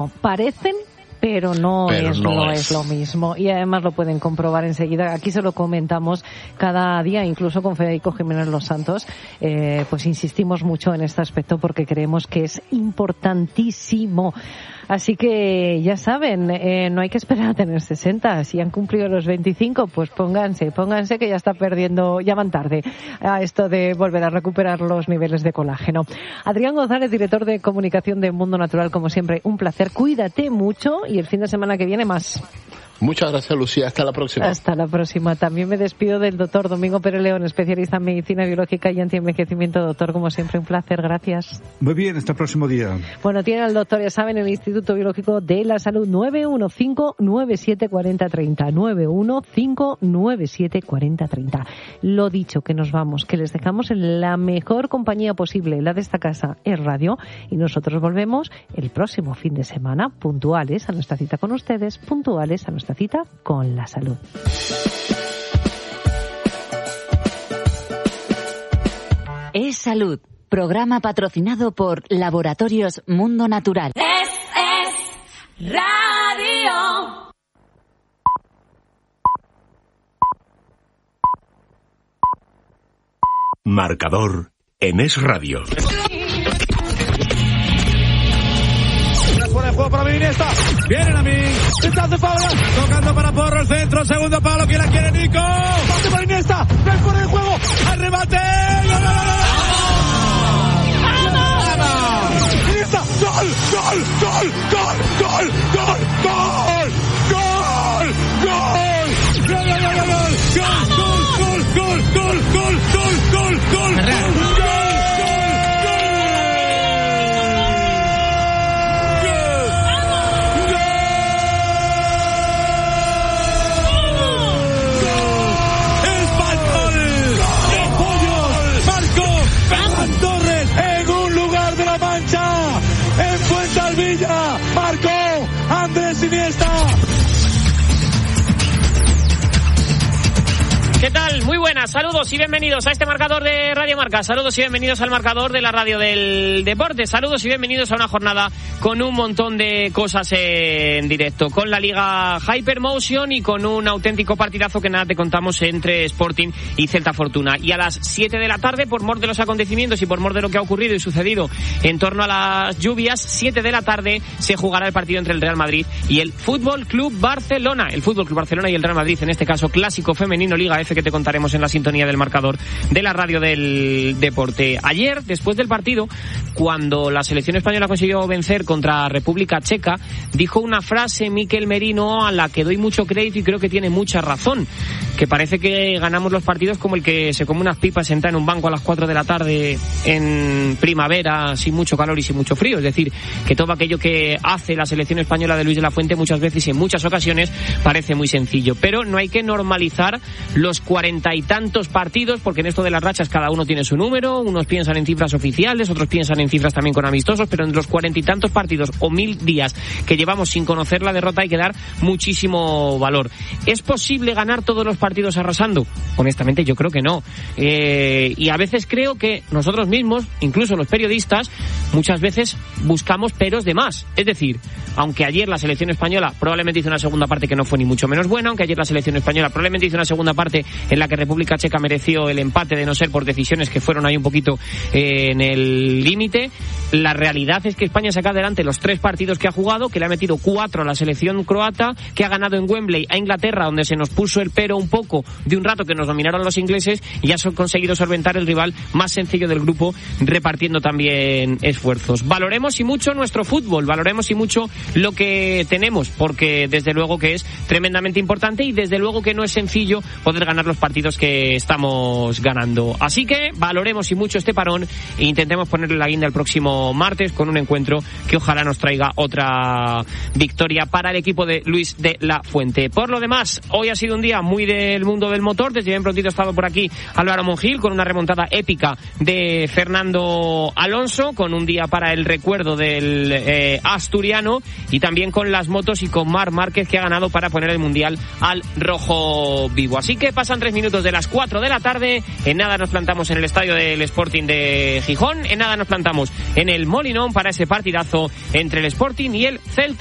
Parecen, pero no es lo mismo. Y además lo pueden comprobar enseguida. Aquí se lo comentamos cada día, incluso con Federico Jiménez Los Santos. Pues insistimos mucho en este aspecto porque creemos que es importantísimo. Así que ya saben, no hay que esperar a tener 60. Si han cumplido los 25, pues pónganse que ya está perdiendo, ya van tarde a esto de volver a recuperar los niveles de colágeno. Adrián González, director de comunicación de Mundo Natural, como siempre, un placer. Cuídate mucho y el fin de semana que viene más. Muchas gracias, Lucía. Hasta la próxima. Hasta la próxima. También me despido del doctor Domingo Pérez León, especialista en medicina biológica y antienvejecimiento. Doctor, como siempre, un placer. Gracias. Muy bien, hasta el próximo día. Bueno, tiene al doctor, ya saben, el Instituto Biológico de la Salud, 915-974030. 915-974030. Lo dicho, que nos vamos, que les dejamos en la mejor compañía posible, la de esta casa, es Radio, y nosotros volvemos el próximo fin de semana, puntuales a nuestra cita con ustedes, puntuales a nuestra cita con la salud. Es Salud, programa patrocinado por Laboratorios Mundo Natural. Es Radio. Marcador en Es Radio. Fuera de juego para mí, Iniesta. Vienen a mí. Iniesta hace falta. Tocando para Porro el centro. Segundo palo. ¿Quién la quiere, Nico? Pase para Iniesta. Ven fuera de juego. Al remate. ¡Vamos! Iniesta. ¡Gol! ¡Gol! ¡Gol! ¡Gol! ¡Gol! ¡Gol! ¡Gol! ¡Gol! ¡Gol! ¡Gol! ¡Gol! ¡Gol! ¡Gol! ¡Gol! ¡Gol! ¡Gol! ¡Gol! ¡Gol! ¡Gol! Marcó Andrés Iniesta. ¿Qué tal? Muy buenas, saludos y bienvenidos a este marcador de Radio Marca. Saludos y bienvenidos al marcador de la radio del deporte. Saludos y bienvenidos a una jornada con un montón de cosas en directo. Con la Liga Hypermotion y con un auténtico partidazo que nada te contamos entre Sporting y Celta Fortuna. Y a las 7 de la tarde, por mor de los acontecimientos y por mor de lo que ha ocurrido y sucedido en torno a las lluvias, 7 de la tarde se jugará el partido entre el Real Madrid y el Fútbol Club Barcelona. El Fútbol Club Barcelona y el Real Madrid, en este caso clásico femenino Liga F, que te contaremos en la sintonía del marcador de la radio del deporte. Ayer, después del partido, cuando la selección española consiguió vencer contra República Checa, dijo una frase Mikel Merino a la que doy mucho crédito y creo que tiene mucha razón, que parece que ganamos los partidos como el que se come unas pipas sentado en un banco a las 4 de la tarde en primavera, sin mucho calor y sin mucho frío. Es decir, que todo aquello que hace la selección española de Luis de la Fuente muchas veces y en muchas ocasiones parece muy sencillo, pero no hay que normalizar los 40 y tantos partidos, porque en esto de las rachas cada uno tiene su número, unos piensan en cifras oficiales, otros piensan en cifras también con amistosos, pero en los 40 y tantos partidos o 1000 días que llevamos sin conocer la derrota hay que dar muchísimo valor. ¿Es posible ganar todos los partidos arrasando? Honestamente yo creo que no. Y a veces creo que nosotros mismos, incluso los periodistas, muchas veces buscamos peros de más. Es decir, aunque ayer la selección española probablemente hizo una segunda parte que no fue ni mucho menos buena, aunque ayer la selección española probablemente hizo una segunda parte en la que República Checa mereció el empate, de no ser por decisiones que fueron ahí un poquito en el límite, la realidad es que España saca adelante los 3 partidos que ha jugado, que le ha metido 4 a la selección croata, que ha ganado en Wembley a Inglaterra, donde se nos puso el pero un poco de un rato que nos dominaron los ingleses, y ha conseguido solventar el rival más sencillo del grupo, repartiendo también esfuerzos. Valoremos y mucho nuestro fútbol, valoremos y mucho lo que tenemos, porque desde luego que es tremendamente importante y desde luego que no es sencillo poder ganar los partidos que estamos ganando. Así que valoremos y mucho este parón e intentemos ponerle la guinda el próximo martes con un encuentro que ojalá nos traiga otra victoria para el equipo de Luis de la Fuente. Por lo demás, hoy ha sido un día muy del mundo del motor. Desde bien prontito ha estado por aquí Álvaro Monjil con una remontada épica de Fernando Alonso, con un día para el recuerdo del asturiano, y también con las motos y con Marc Márquez, que ha ganado para poner el mundial al rojo vivo. Así que pasan 3 minutos de las 4 de la tarde. En nada nos plantamos en el estadio del Sporting de Gijón, en nada nos plantamos en el Molinón para ese partidazo entre el Sporting y el Celta.